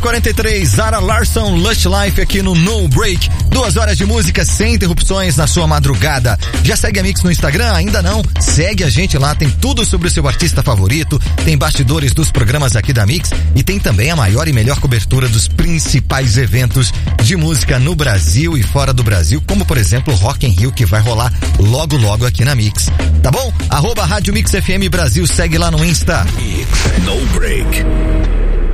43, Zara Larsson, Lush Life aqui no No Break. 2 horas de música sem interrupções na sua madrugada. Já segue a Mix no Instagram? Ainda não? Segue a gente lá, tem tudo sobre o seu artista favorito, tem bastidores dos programas aqui da Mix e tem também a maior e melhor cobertura dos principais eventos de música no Brasil e fora do Brasil, como por exemplo o Rock in Rio, que vai rolar logo logo aqui na Mix. Tá bom? @Rádio Mix FM Brasil, segue lá no Insta. Mix, No Break.